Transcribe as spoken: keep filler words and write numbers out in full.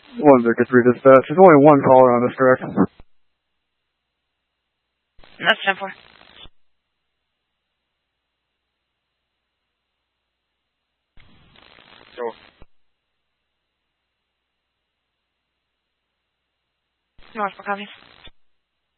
One Victor three dispatch. There's only one caller on this, correct? That's ten four. Go. North, copy.